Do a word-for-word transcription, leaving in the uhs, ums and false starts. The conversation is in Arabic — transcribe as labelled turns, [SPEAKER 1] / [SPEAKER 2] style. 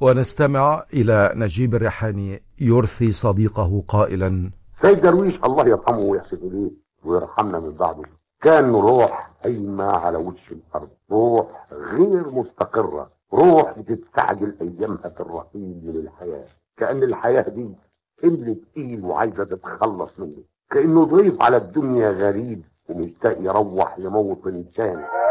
[SPEAKER 1] ونستمع إلى نجيب الريحاني يرثي صديقه قائلا:
[SPEAKER 2] سيد درويش الله يرحمه ويحسن إليه ويرحمنا من بعده كان روح قايمة على وش الأرض، روح غير مستقرة، روح بتستعجل أيامها في الرحيل للحياة، كأن الحياة دي حمل تقيل وعايزة تتخلص منه، كأنه ضيف على الدنيا غريب ومشتاق يروح لموطن ثاني.